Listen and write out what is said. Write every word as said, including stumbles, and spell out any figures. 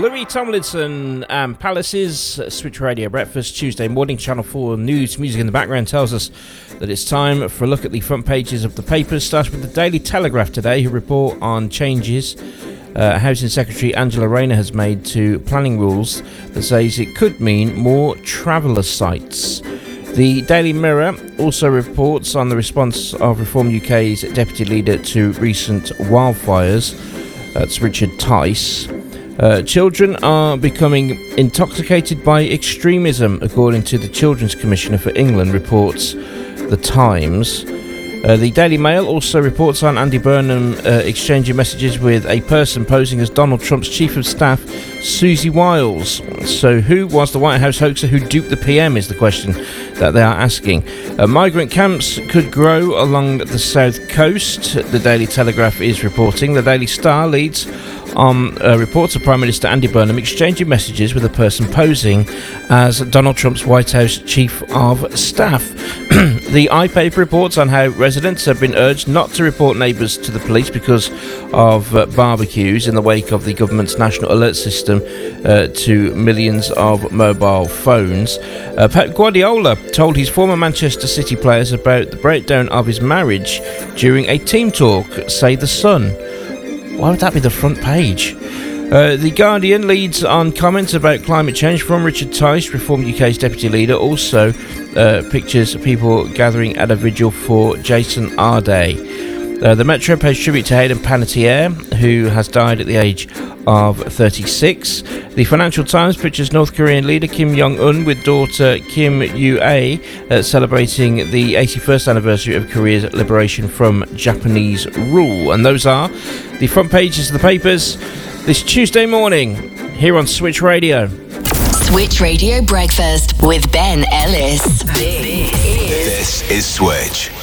Louis Tomlinson and Palaces, Switch Radio Breakfast, Tuesday morning, Channel four News. Music in the background tells us that it's time for a look at the front pages of the papers. Starts with the Daily Telegraph today, who report on changes uh, Housing Secretary Angela Rayner has made to planning rules that says it could mean more traveller sites. The Daily Mirror also reports on the response of Reform U K's Deputy Leader to recent wildfires. That's Richard Tice. Uh, children are becoming intoxicated by extremism, according to the Children's Commissioner for England, reports The Times. Uh, the Daily Mail also reports on Andy Burnham uh, exchanging messages with a person posing as Donald Trump's Chief of Staff, Susie Wiles. So who was the White House hoaxer who duped the P M is the question that they are asking. Uh, migrant camps could grow along the south coast, the Daily Telegraph is reporting. The Daily Star leads on uh, reports of Prime Minister Andy Burnham exchanging messages with a person posing as Donald Trump's White House Chief of Staff. The iPaper reports on how residents have been urged not to report neighbours to the police because of uh, barbecues in the wake of the government's national alert system uh, to millions of mobile phones. Uh, Pep Guardiola told his former Manchester City players about the breakdown of his marriage during a team talk, say The Sun. Why would that be the front page? Uh, the Guardian leads on comments about climate change from Richard Tice, Reform U K's Deputy Leader. Also uh, pictures people gathering at a vigil for Jason Arday. Uh, the Metro pays tribute to Hayden Panettiere, who has died at the age of thirty-six. The Financial Times pictures North Korean leader Kim Jong-un with daughter Kim Yoo-ae uh, celebrating the eighty-first anniversary of Korea's liberation from Japanese rule. And those are the front pages of the papers this Tuesday morning here on Switch Radio. Switch Radio Breakfast with Ben Ellis. This is, this is Switch.